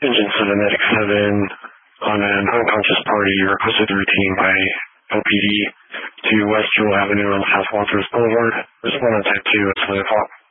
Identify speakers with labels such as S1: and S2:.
S1: Engine 7 Medic 7 on an unconscious party requested routine by LPD to West Jewel Avenue on South Walters Boulevard. Respond on type 2 at 7 o'clock.